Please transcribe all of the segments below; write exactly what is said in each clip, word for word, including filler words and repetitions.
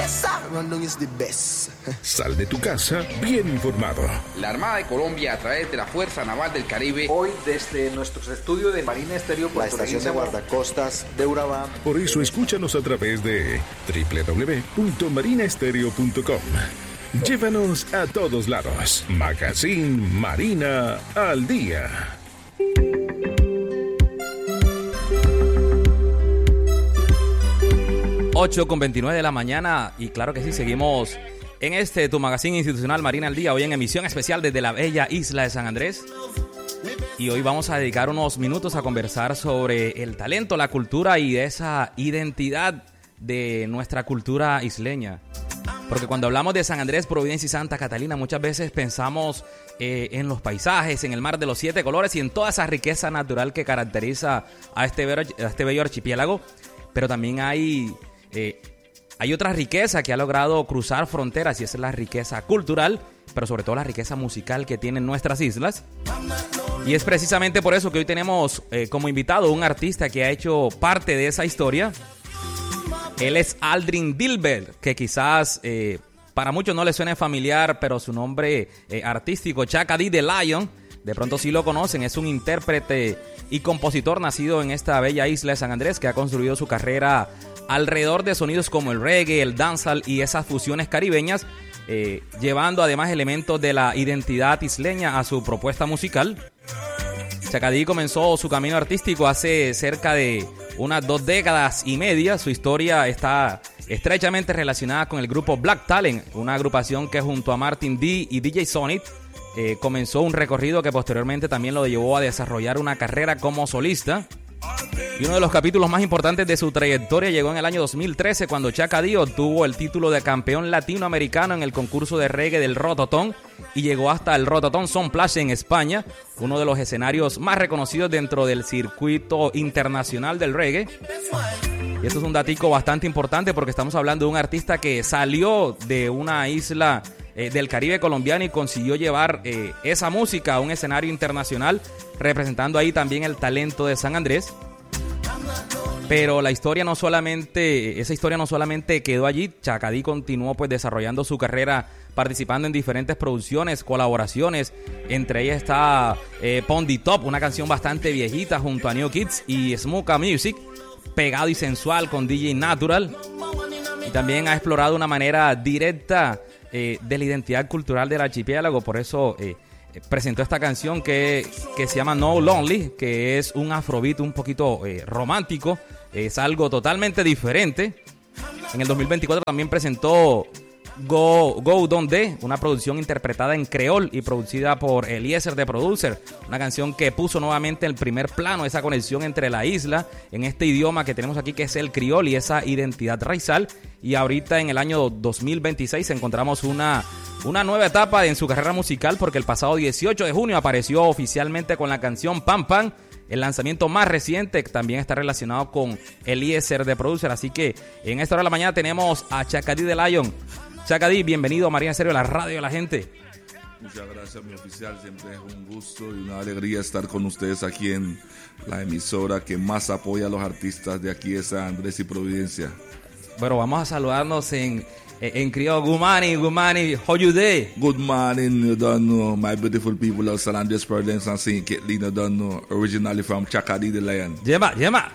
esa, Rondón is the best. Sal de tu casa bien informado. La Armada de Colombia, a través de la Fuerza Naval del Caribe, hoy desde nuestros estudios de Marina Estéreo, la estación de guardacostas de Urabá. Por eso escúchanos a través de doble u doble u doble u punto marina estéreo punto com. Llévanos a todos lados. Magazine Marina al día. ocho con veintinueve de la mañana y claro que sí, seguimos en este tu magazine institucional Marina al Día, hoy en emisión especial desde la bella isla de San Andrés. Y hoy vamos a dedicar unos minutos a conversar sobre el talento, la cultura y esa identidad de nuestra cultura isleña. Porque cuando hablamos de San Andrés, Providencia y Santa Catalina, muchas veces pensamos eh, en los paisajes, en el mar de los siete colores y en toda esa riqueza natural que caracteriza a este bello, a este bello archipiélago. Pero también hay... Eh, hay otra riqueza que ha logrado cruzar fronteras y esa es la riqueza cultural, pero sobre todo la riqueza musical que tienen nuestras islas. Y es precisamente por eso que hoy tenemos eh, como invitado un artista que ha hecho parte de esa historia. Él es Aldrin Dilbert, que quizás eh, para muchos no le suene familiar, pero su nombre eh, artístico, Chaka D the Lion, de pronto sí lo conocen. Es un intérprete y compositor nacido en esta bella isla de San Andrés que ha construido su carrera alrededor de sonidos como el reggae, el dancehall y esas fusiones caribeñas, eh, llevando además elementos de la identidad isleña a su propuesta musical. Chaka D comenzó su camino artístico hace cerca de unas dos décadas y media. Su historia está estrechamente relacionada con el grupo Black Talent, una agrupación que junto a Martin D y D J Sonic eh, comenzó un recorrido que posteriormente también lo llevó a desarrollar una carrera como solista. Y uno de los capítulos más importantes de su trayectoria llegó en el año dos mil trece cuando Chaka D obtuvo el título de campeón latinoamericano en el concurso de reggae del Rototom y llegó hasta el Rototom Sound Plage en España, uno de los escenarios más reconocidos dentro del circuito internacional del reggae. Y esto es un datico bastante importante porque estamos hablando de un artista que salió de una isla eh, del Caribe colombiano y consiguió llevar eh, esa música a un escenario internacional, representando ahí también el talento de San Andrés. Pero la historia no solamente, esa historia no solamente quedó allí. Chaka D continuó pues desarrollando su carrera, participando en diferentes producciones, colaboraciones. Entre ellas está eh, Pondi Top, una canción bastante viejita junto a New Kids y Smoka Music, pegado y sensual con D J Natural. Y también ha explorado una manera directa eh, de la identidad cultural del archipiélago. Por eso eh, presentó esta canción que, que se llama No Lonely, que es un afrobeat un poquito eh, romántico. Es algo totalmente diferente. En el dos mil veinticuatro también presentó Go, Go Donde, una producción interpretada en creol y producida por Eliezer the Producer. Una canción que puso nuevamente en el primer plano esa conexión entre la isla, en este idioma que tenemos aquí que es el criol y esa identidad raizal. Y ahorita en el año dos mil veintiséis encontramos una, una nueva etapa en su carrera musical porque el pasado dieciocho de junio apareció oficialmente con la canción Pam Pam. El lanzamiento más reciente también está relacionado con Eliezer the Producer. Así que en esta hora de la mañana tenemos a Chaka D the Lion. Chaka D, bienvenido a Marina Estéreo, la radio de la gente. Muchas gracias, mi oficial. Siempre es un gusto y una alegría estar con ustedes aquí en la emisora que más apoya a los artistas de aquí de San Andrés y Providencia. Bueno, vamos a saludarnos en, en criollo. Good morning, good morning. How you day? Good morning, you don't know, my beautiful people of San Andrés, Providencia, and Saint Kathleen, you don't know, originally from Chaka D the Lion. Yema, yema.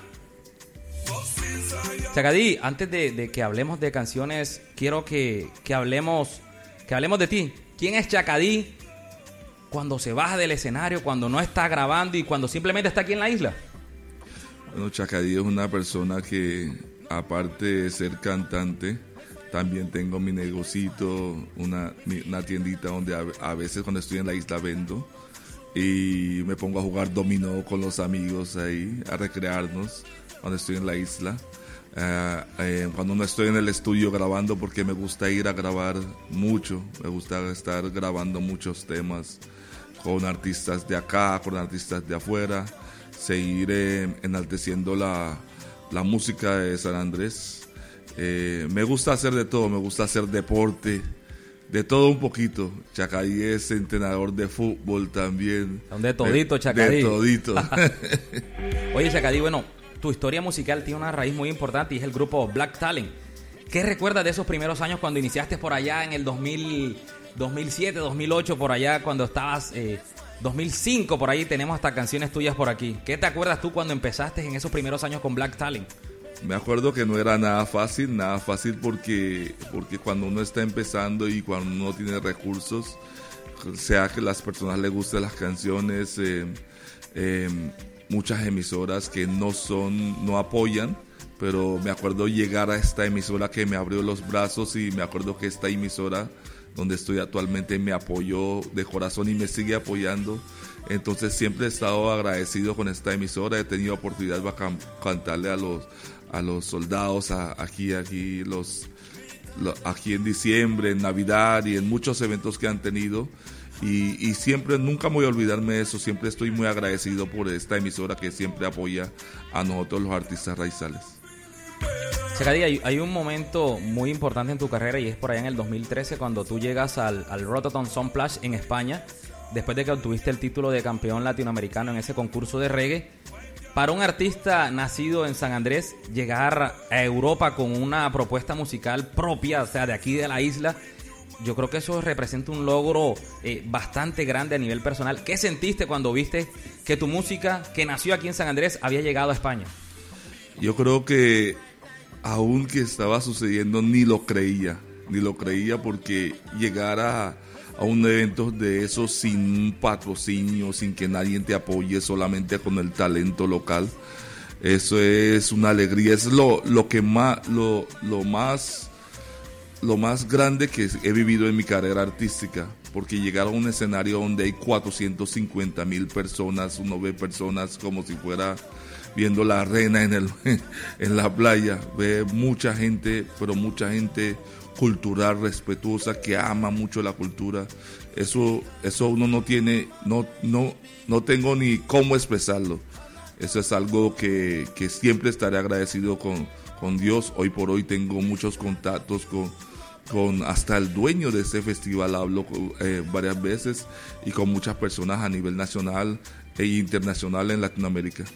Chaka D, antes de, de que hablemos de canciones, quiero que, que hablemos que hablemos de ti. ¿Quién es Chaka D cuando se baja del escenario, cuando no está grabando y cuando simplemente está aquí en la isla? Bueno, Chaka D es una persona que, aparte de ser cantante, también tengo mi negocito, una, mi, una tiendita donde a, a veces cuando estoy en la isla vendo y me pongo a jugar dominó con los amigos ahí, a recrearnos cuando estoy en la isla. Uh, eh, cuando no estoy en el estudio grabando, porque me gusta ir a grabar mucho, me gusta estar grabando muchos temas con artistas de acá, con artistas de afuera, seguir eh, enalteciendo la, la música de San Andrés. Eh, me gusta hacer de todo, me gusta hacer deporte, de todo un poquito. Chaka D es entrenador de fútbol también. De todito, Chaka D. De todito. Oye, Chaka D, bueno, tu historia musical tiene una raíz muy importante y es el grupo Black Talent. ¿Qué recuerdas de esos primeros años cuando iniciaste por allá en el dos mil, dos mil siete, dos mil ocho, por allá cuando estabas, eh, dos mil cinco, por ahí tenemos hasta canciones tuyas por aquí? ¿Qué te acuerdas tú cuando empezaste en esos primeros años con Black Talent? Me acuerdo que no era nada fácil, nada fácil porque, porque cuando uno está empezando y cuando uno tiene recursos, sea que las personas les gusten las canciones, eh, eh, muchas emisoras que no son, no apoyan, pero me acuerdo llegar a esta emisora que me abrió los brazos y me acuerdo que esta emisora donde estoy actualmente me apoyó de corazón y me sigue apoyando. Entonces siempre he estado agradecido con esta emisora, he tenido oportunidad para can- cantarle a los a los soldados a, aquí aquí los, los aquí en diciembre, en Navidad y en muchos eventos que han tenido. Y, y siempre, nunca me voy a olvidarme de eso, siempre estoy muy agradecido por esta emisora que siempre apoya a nosotros los artistas raizales. Chacadí, hay, hay un momento muy importante en tu carrera y es por allá en el dos mil trece cuando tú llegas al, al Rototom Soundplash en España, después de que obtuviste el título de campeón latinoamericano en ese concurso de reggae. Para un artista nacido en San Andrés, llegar a Europa con una propuesta musical propia, o sea, de aquí de la isla, yo creo que eso representa un logro eh, bastante grande a nivel personal. ¿Qué sentiste cuando viste que tu música, que nació aquí en San Andrés, había llegado a España? Yo creo que aún que estaba sucediendo ni lo creía, ni lo creía porque llegar a, a un evento de esos sin un patrocinio, sin que nadie te apoye, solamente con el talento local, eso es una alegría, es lo, lo que más, lo, lo más... lo más grande que he vivido en mi carrera artística, porque llegar a un escenario donde hay cuatrocientas cincuenta mil personas, uno ve personas como si fuera viendo la arena en, el, en la playa, ve mucha gente, pero mucha gente cultural, respetuosa, que ama mucho la cultura. Eso, eso uno no tiene, no, no, no tengo ni cómo expresarlo. Eso es algo que, que siempre estaré agradecido con, con Dios. Hoy por hoy tengo muchos contactos con con hasta el dueño de este festival, hablo eh, varias veces, y con muchas personas a nivel nacional e internacional en Latinoamérica.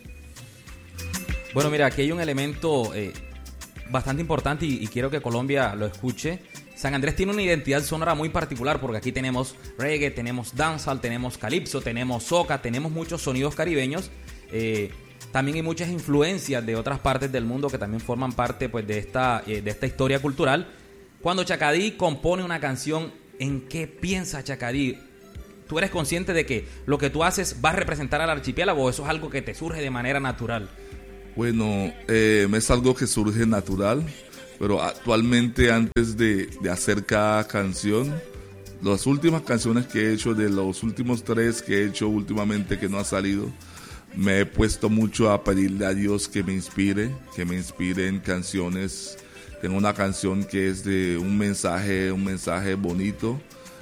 Bueno, mira, aquí hay un elemento eh, bastante importante y, y quiero que Colombia lo escuche. San Andrés tiene una identidad sonora muy particular porque aquí tenemos reggae, tenemos dancehall, tenemos calipso, tenemos soca, tenemos muchos sonidos caribeños. Eh, también hay muchas influencias de otras partes del mundo que también forman parte, pues, de esta, eh, de esta historia cultural. Cuando Chacadí compone una canción, ¿en qué piensa Chacadí? ¿Tú eres consciente de que lo que tú haces va a representar al archipiélago o eso es algo que te surge de manera natural? Bueno, eh, es algo que surge natural, pero actualmente antes de, de hacer cada canción, las últimas canciones que he hecho, de los últimos tres que he hecho últimamente que no ha salido, me he puesto mucho a pedirle a Dios que me inspire, que me inspire en canciones. Tengo una canción que es de un mensaje, un mensaje bonito,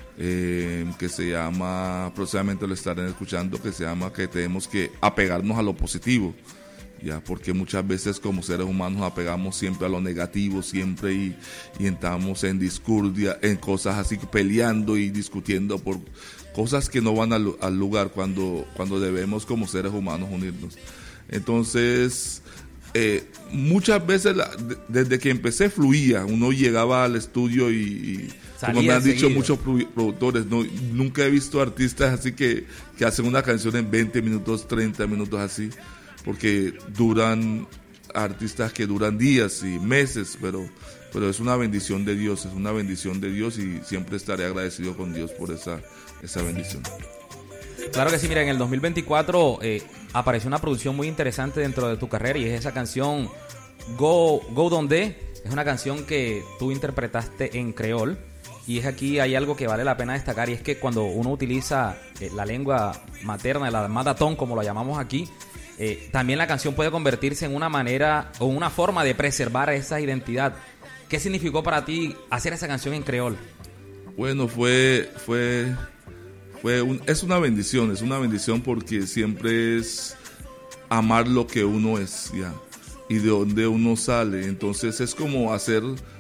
eh, que se llama, próximamente lo estarán escuchando, que se llama que tenemos que apegarnos a lo positivo, ya, porque muchas veces como seres humanos nos apegamos siempre a lo negativo, siempre y, y entramos en discordia, en cosas así, peleando y discutiendo por cosas que no van al, al lugar cuando, cuando debemos como seres humanos unirnos. Entonces, Eh, muchas veces la, de, desde que empecé fluía, uno llegaba al estudio y, y como me han dicho muchos productores, no, nunca he visto artistas así que, que hacen una canción en veinte minutos, treinta minutos así, porque duran, artistas que duran días y meses, pero, pero es una bendición de Dios, es una bendición de Dios y siempre estaré agradecido con Dios por esa, esa bendición. Claro que sí, mira, en el dos mil veinticuatro eh, apareció una producción muy interesante dentro de tu carrera y es esa canción Go, Go Donde. Es una canción que tú interpretaste en creol y es aquí hay algo que vale la pena destacar y es que cuando uno utiliza eh, la lengua materna, la madatón como lo llamamos aquí, eh, también la canción puede convertirse en una manera o una forma de preservar esa identidad. ¿Qué significó para ti hacer esa canción en creol? Bueno, fue... fue... Fue un, es una bendición, es una bendición porque siempre es amar lo que uno es, ya, y de donde uno sale. Entonces es como hacer,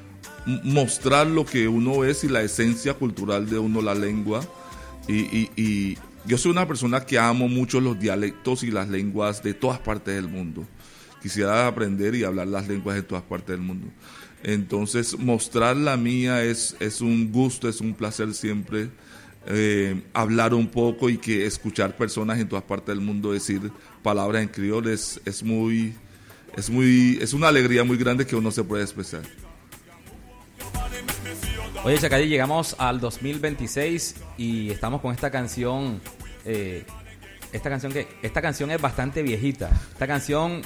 mostrar lo que uno es y la esencia cultural de uno, la lengua. Y, y, y yo soy una persona que amo mucho los dialectos y las lenguas de todas partes del mundo. Quisiera aprender y hablar las lenguas de todas partes del mundo. Entonces, mostrar la mía es, es un gusto, es un placer siempre. Eh, hablar un poco y que escuchar personas en todas partes del mundo decir palabras en criollo es, es muy, es muy, es una alegría muy grande que uno se puede expresar. Oye, Chacadí, llegamos al dos mil veintiséis y estamos con esta canción. Eh, esta canción que, esta canción es bastante viejita. Esta canción,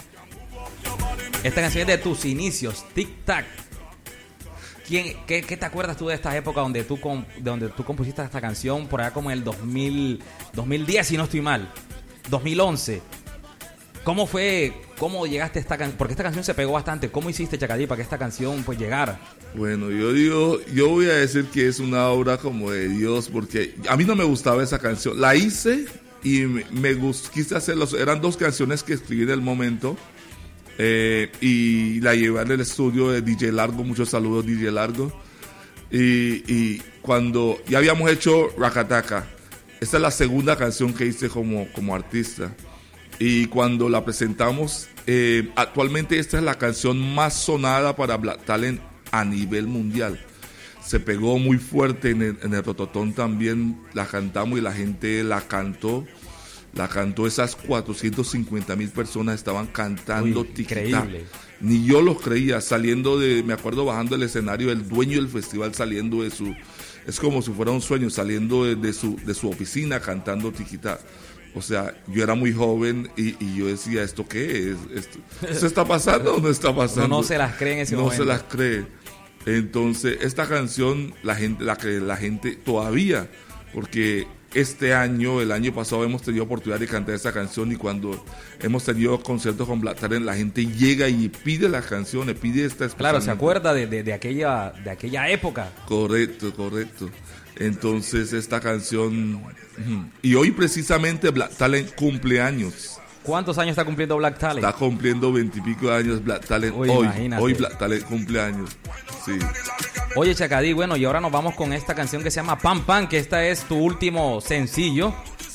esta canción es de tus inicios, Tic Tac. ¿Quién, qué, ¿Qué te acuerdas tú de esta época donde tú, de donde tú compusiste esta canción por allá como en el dos mil, dos mil diez, si no estoy mal, dos mil once? ¿Cómo fue, cómo llegaste a esta canción? Porque esta canción se pegó bastante. ¿Cómo hiciste, Chacadí, para que esta canción pues llegara? Bueno, yo digo, yo voy a decir que es una obra como de Dios, porque a mí no me gustaba esa canción. La hice y me, me gust, quise hacerlo. Eran dos canciones que escribí en el momento. Eh, y la llevé al estudio de D J Largo, muchos saludos D J Largo, y, y cuando ya habíamos hecho Rakataka, esta es la segunda canción que hice como, como artista, y cuando la presentamos, eh, actualmente esta es la canción más sonada para Black Talent a nivel mundial. Se pegó muy fuerte en el, en el Rototón también, la cantamos y la gente la cantó. La cantó, esas cuatrocientas cincuenta mil personas estaban cantando. Uy, increíble. Ni yo los creía, saliendo de, me acuerdo bajando el escenario, el dueño del festival saliendo de su, es como si fuera un sueño, saliendo de, de, su, de su oficina cantando tiquita. O sea, yo era muy joven y, y yo decía, ¿esto qué es? ¿Esto, ¿esto está pasando o no está pasando? No, no se las cree en ese no momento. No se las cree. Entonces, esta canción, la gente, la que la gente todavía, porque este año, el año pasado hemos tenido oportunidad de cantar esa canción, y cuando hemos tenido conciertos con Black Talent, la gente llega y pide las canciones, pide esta. Claro, se acuerda de, de, de aquella de aquella época. Correcto, correcto. Entonces esta canción, y hoy precisamente Black Talent cumple años. ¿Cuántos años está cumpliendo Black Talent? Está cumpliendo veintipico de años Black Talent. Uy, hoy, imagínate. hoy Black Talent cumple años. Sí. Oye, Chacadí, bueno, y ahora nos vamos con esta canción que se llama Pam Pam, que esta es tu último sencillo.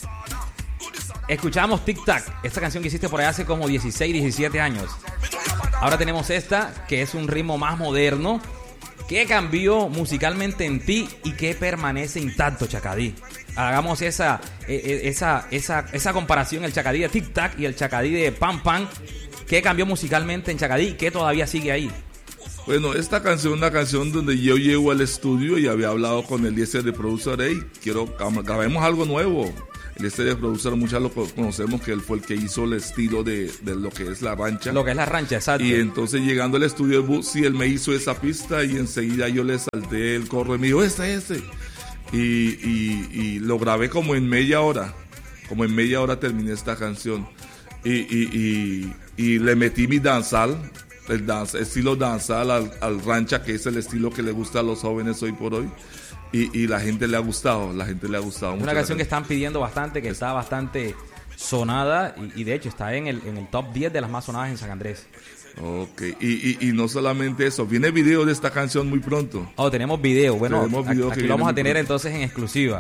Escuchamos Tic Tac, esta canción que hiciste por ahí hace como dieciséis, diecisiete años. Ahora tenemos esta, que es un ritmo más moderno. ¿Qué cambió musicalmente en ti y qué permanece intacto, Chacadí? Hagamos esa, esa, esa, esa comparación, el Chacadí de Tic Tac y el Chacadí de Pam Pam. ¿Qué cambió musicalmente en Chacadí y qué todavía sigue ahí? Bueno, esta canción es una canción donde yo llego al estudio y había hablado con el líder de producer, hey, quiero, grabemos algo nuevo. El líder de producer, muchas lo conocemos, que él fue el que hizo el estilo de, de lo que es la rancha. Lo que es la rancha, exacto. Y entonces llegando al estudio de Bootsy, él me hizo esa pista y enseguida yo le salté el corro y me dijo, este, este. Y, y, y lo grabé como en media hora, como en media hora terminé esta canción. Y, y, y, y le metí mi danzal, el dance, estilo danzal al, al rancha, que es el estilo que le gusta a los jóvenes hoy por hoy. Y, y la gente le ha gustado, la gente le ha gustado. Es una canción que están pidiendo bastante, que está bastante sonada y, y de hecho está en el, en el top diez de las más sonadas en San Andrés. Ok, y, y, y no solamente eso, viene video de esta canción muy pronto. Oh, tenemos video, bueno, tenemos video aquí, aquí lo vamos a tener pronto. Entonces en exclusiva.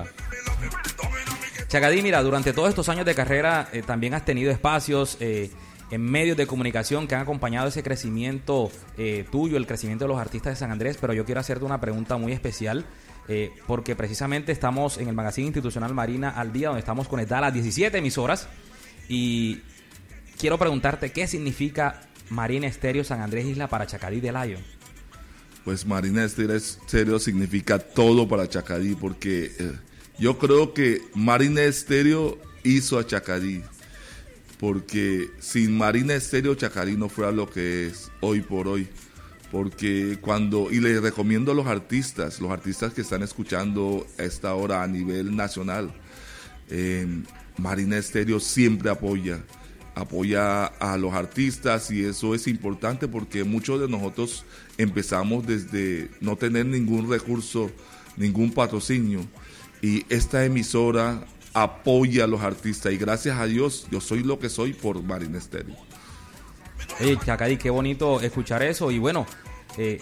Chacadí, mira, durante todos estos años de carrera eh, también has tenido espacios eh, en medios de comunicación que han acompañado ese crecimiento eh, tuyo, el crecimiento de los artistas de San Andrés, pero yo quiero hacerte una pregunta muy especial. Eh, porque precisamente estamos en el Magazine Institucional Marina al Día, donde estamos conectadas a las diecisiete emisoras, y quiero preguntarte qué significa Marina Estéreo San Andrés Isla para Chacadí de Lion. Pues Marina Estéreo significa todo para Chacadí, porque eh, yo creo que Marina Estéreo hizo a Chacadí, porque sin Marina Estéreo Chacadí no fuera lo que es hoy por hoy. Porque cuando, y les recomiendo a los artistas, los artistas que están escuchando a esta hora a nivel nacional, eh, Marina Estéreo siempre apoya, apoya a los artistas, y eso es importante porque muchos de nosotros empezamos desde no tener ningún recurso, ningún patrocinio, y esta emisora apoya a los artistas, y gracias a Dios yo soy lo que soy por Marina Estéreo. Hey, Chacadí, qué bonito escuchar eso. Y bueno, eh,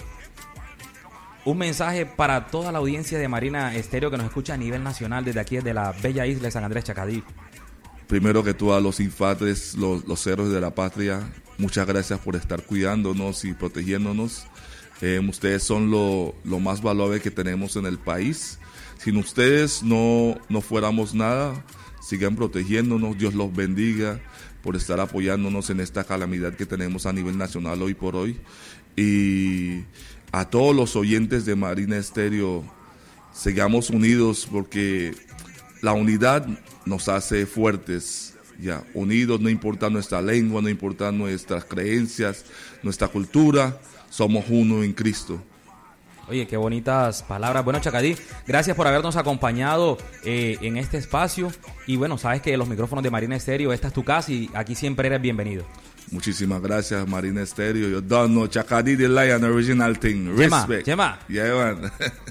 un mensaje para toda la audiencia de Marina Estéreo que nos escucha a nivel nacional desde aquí, desde la bella isla de San Andrés, Chacadí. Primero que todo, a los infantes, los, los héroes de la patria, muchas gracias por estar cuidándonos y protegiéndonos. Eh, ustedes son lo, lo más valuable que tenemos en el país. Sin ustedes no, no fuéramos nada. Sigan protegiéndonos, Dios los bendiga por estar apoyándonos en esta calamidad que tenemos a nivel nacional hoy por hoy. Y a todos los oyentes de Marina Estéreo, sigamos unidos porque la unidad nos hace fuertes. Ya, unidos, no importa nuestra lengua, no importa nuestras creencias, nuestra cultura, somos uno en Cristo. Oye, qué bonitas palabras. Bueno, Chacadí, gracias por habernos acompañado eh, en este espacio. Y bueno, sabes que los micrófonos de Marina Estéreo, esta es tu casa y aquí siempre eres bienvenido. Muchísimas gracias, Marina Estéreo. You don't know, Chacadí the Lion, original thing. Chema, Respect. Chema. Yeah, man.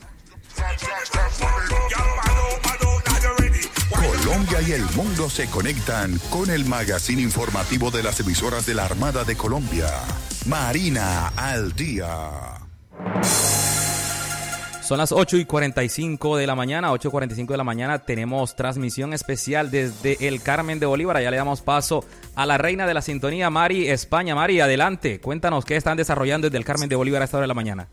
Colombia y el mundo se conectan con el magazine informativo de las emisoras de la Armada de Colombia. Marina al Día. Son las ocho y cuarenta y cinco de la mañana, ocho y cuarenta y cinco de la mañana, tenemos transmisión especial desde el Carmen de Bolívar. Allá le damos paso a la reina de la sintonía, Mari España. Mari, adelante, cuéntanos qué están desarrollando desde el Carmen de Bolívar a esta hora de la mañana.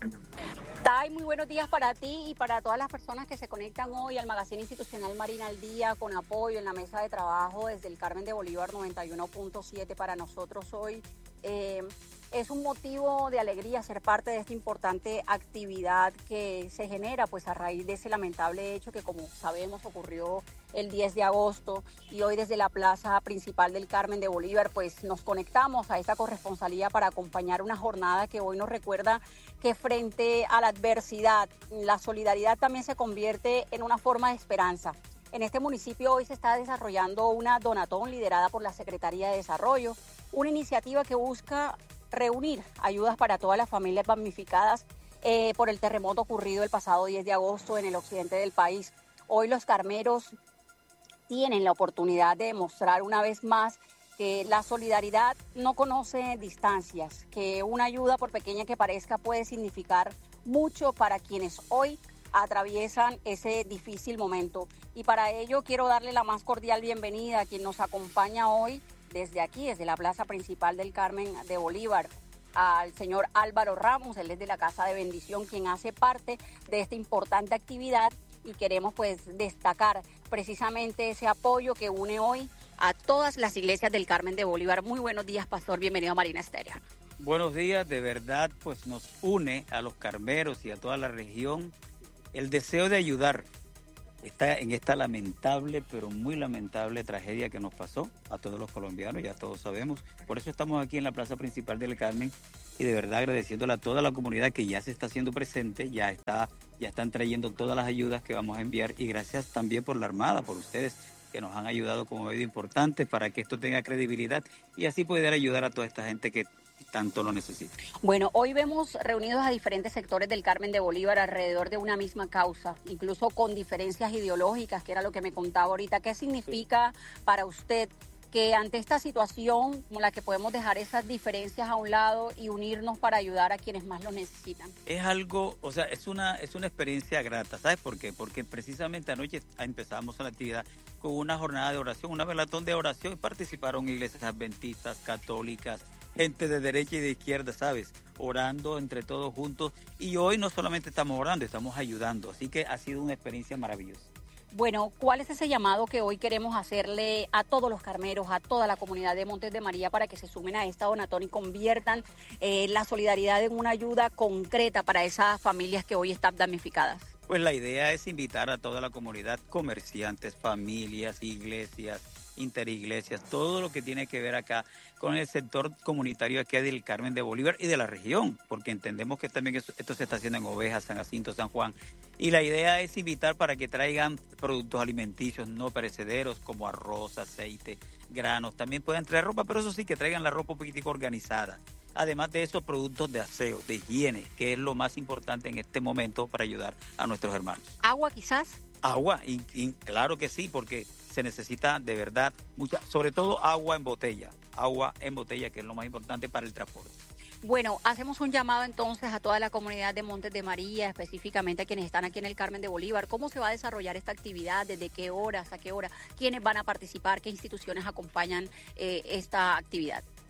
Tai, muy buenos días para ti y para todas las personas que se conectan hoy al magazine institucional Marina al Día, con apoyo en la mesa de trabajo desde el Carmen de Bolívar noventa y uno punto siete. Para nosotros hoy eh, es un motivo de alegría ser parte de esta importante actividad que se genera pues a raíz de ese lamentable hecho que, como sabemos, ocurrió el diez de agosto, y hoy desde la plaza principal del Carmen de Bolívar pues nos conectamos a esta corresponsalía para acompañar una jornada que hoy nos recuerda que frente a la adversidad, la solidaridad también se convierte en una forma de esperanza. En este municipio hoy se está desarrollando una donatón liderada por la Secretaría de Desarrollo, una iniciativa que busca reunir ayudas para todas las familias damnificadas eh, por el terremoto ocurrido el pasado diez de agosto en el occidente del país. Hoy los carmeros tienen la oportunidad de demostrar una vez más que la solidaridad no conoce distancias, que una ayuda, por pequeña que parezca, puede significar mucho para quienes hoy atraviesan ese difícil momento. Y para ello quiero darle la más cordial bienvenida a quien nos acompaña hoy desde aquí, desde la plaza principal del Carmen de Bolívar, al señor Álvaro Ramos. Él es de la Casa de Bendición, quien hace parte de esta importante actividad, y queremos pues destacar precisamente ese apoyo que une hoy a todas las iglesias del Carmen de Bolívar. Muy buenos días, pastor, bienvenido a Marina Estéreo. Buenos días, de verdad pues nos une a los carmeros y a toda la región el deseo de ayudar. Está en esta lamentable, pero muy lamentable tragedia que nos pasó a todos los colombianos, ya todos sabemos. Por eso estamos aquí en la plaza principal del Carmen, y de verdad agradeciéndole a toda la comunidad que ya se está haciendo presente, ya está, ya están trayendo todas las ayudas que vamos a enviar, y gracias también por la Armada, por ustedes que nos han ayudado como medio importante para que esto tenga credibilidad y así poder ayudar a toda esta gente que tanto lo necesita. Bueno, hoy vemos reunidos a diferentes sectores del Carmen de Bolívar alrededor de una misma causa, incluso con diferencias ideológicas, que era lo que me contaba ahorita. ¿Qué significa para usted que ante esta situación, como la que podemos dejar esas diferencias a un lado y unirnos para ayudar a quienes más lo necesitan? Es algo, o sea, es una, es una experiencia grata. ¿Sabes por qué? Porque precisamente anoche empezamos la actividad con una jornada de oración, una velatón de oración, y participaron iglesias adventistas, católicas, gente de derecha y de izquierda, ¿sabes? Orando entre todos juntos. Y hoy no solamente estamos orando, estamos ayudando. Así que ha sido una experiencia maravillosa. Bueno, ¿cuál es ese llamado que hoy queremos hacerle a todos los carmeros, a toda la comunidad de Montes de María, para que se sumen a esta donatón y conviertan eh, la solidaridad en una ayuda concreta para esas familias que hoy están damnificadas? Pues la idea es invitar a toda la comunidad, comerciantes, familias, iglesias, interiglesias, todo lo que tiene que ver acá con el sector comunitario aquí del Carmen de Bolívar y de la región, porque entendemos que también esto se está haciendo en Ovejas, San Jacinto, San Juan, y la idea es invitar para que traigan productos alimenticios no perecederos como arroz, aceite, granos, también pueden traer ropa, pero eso sí, que traigan la ropa un poquitico organizada. Además de esos productos de aseo, de higiene, que es lo más importante en este momento para ayudar a nuestros hermanos. ¿Agua quizás? Agua, y, y claro que sí, porque se necesita de verdad mucha, sobre todo agua en botella, agua en botella, que es lo más importante para el transporte. Bueno, hacemos un llamado entonces a toda la comunidad de Montes de María, específicamente a quienes están aquí en el Carmen de Bolívar. ¿Cómo se va a desarrollar esta actividad? ¿Desde qué horas? ¿A qué hora? ¿Quiénes van a participar? ¿Qué instituciones acompañan eh, esta actividad?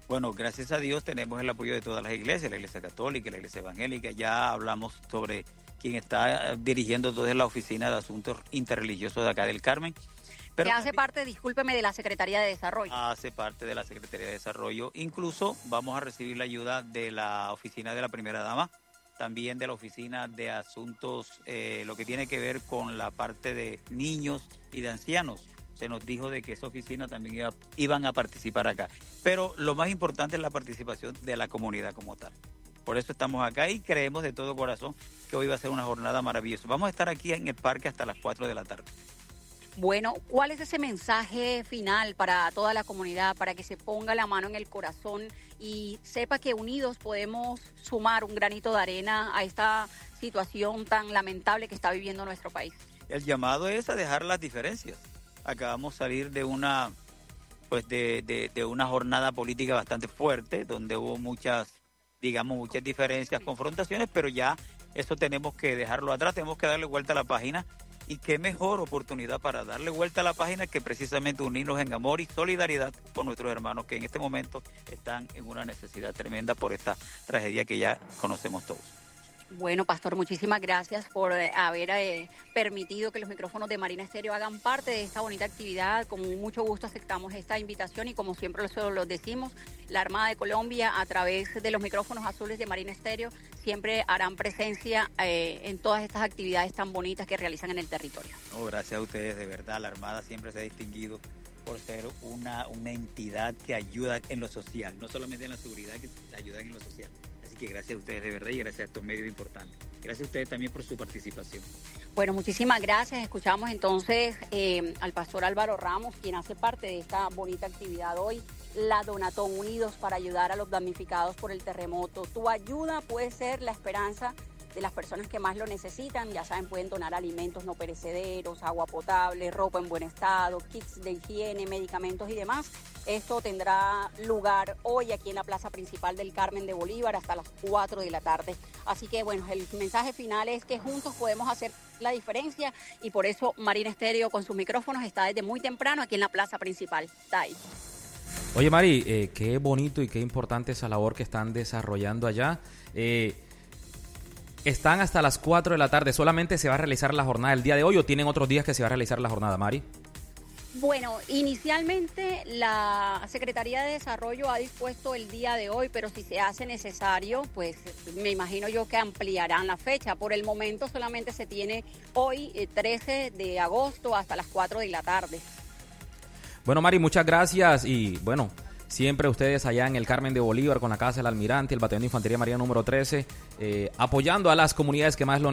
Bueno, gracias a Dios tenemos el apoyo de todas las iglesias, la iglesia católica, la iglesia evangélica. Ya hablamos sobre quien está dirigiendo toda la oficina de asuntos interreligiosos de acá del Carmen. Pero que hace parte, discúlpeme, de la Secretaría de Desarrollo. Hace parte de la Secretaría de Desarrollo. Incluso vamos a recibir la ayuda de la oficina de la Primera Dama, también de la oficina de asuntos, eh, lo que tiene que ver con la parte de niños y de ancianos. Se nos dijo de que esa oficina también iba, iban a participar acá. Pero lo más importante es la participación de la comunidad como tal. Por eso estamos acá y creemos de todo corazón que hoy va a ser una jornada maravillosa. Vamos a estar aquí en el parque hasta las cuatro de la tarde. Bueno, ¿cuál es ese mensaje final para toda la comunidad, para que se ponga la mano en el corazón y sepa que unidos podemos sumar un granito de arena a esta situación tan lamentable que está viviendo nuestro país? El llamado es a dejar las diferencias. Acabamos de salir de una, pues de, de, de una jornada política bastante fuerte, donde hubo muchas, digamos, muchas diferencias, confrontaciones, pero ya eso tenemos que dejarlo atrás, tenemos que darle vuelta a la página. Y qué mejor oportunidad para darle vuelta a la página que precisamente unirnos en amor y solidaridad con nuestros hermanos que en este momento están en una necesidad tremenda por esta tragedia que ya conocemos todos. Bueno, Pastor, muchísimas gracias por eh, haber eh, permitido que los micrófonos de Marina Estéreo hagan parte de esta bonita actividad. Con mucho gusto aceptamos esta invitación y como siempre lo, lo decimos, la Armada de Colombia a través de los micrófonos azules de Marina Estéreo siempre harán presencia eh, en todas estas actividades tan bonitas que realizan en el territorio. Oh, gracias a ustedes, de verdad, la Armada siempre se ha distinguido por ser una, una entidad que ayuda en lo social, no solamente en la seguridad, que ayuda en lo social. Que gracias a ustedes de verdad y gracias a estos medios importantes. Gracias a ustedes también por su participación. Bueno, muchísimas gracias. Escuchamos entonces eh, al pastor Álvaro Ramos, quien hace parte de esta bonita actividad hoy, la Donatón Unidos para ayudar a los damnificados por el terremoto. Tu ayuda puede ser la esperanza de las personas que más lo necesitan. Ya saben, pueden donar alimentos no perecederos, agua potable, ropa en buen estado, kits de higiene, medicamentos y demás. Esto tendrá lugar hoy aquí en la plaza principal del Carmen de Bolívar hasta las cuatro de la tarde. Así que bueno, el mensaje final es que juntos podemos hacer la diferencia y por eso Marina Estéreo con sus micrófonos está desde muy temprano aquí en la plaza principal. Está ahí. Oye, Mari, eh, qué bonito y qué importante esa labor que están desarrollando allá. Eh, ¿Están hasta las cuatro de la tarde? ¿Solamente se va a realizar la jornada el día de hoy o tienen otros días que se va a realizar la jornada, Mari? Bueno, inicialmente la Secretaría de Desarrollo ha dispuesto el día de hoy, pero si se hace necesario, pues me imagino yo que ampliarán la fecha. Por el momento solamente se tiene hoy, eh, trece de agosto, hasta las cuatro de la tarde. Bueno, Mari, muchas gracias y bueno, siempre ustedes allá en el Carmen de Bolívar con la Casa del Almirante, el Batallón de Infantería Marina número trece, eh, apoyando a las comunidades que más lo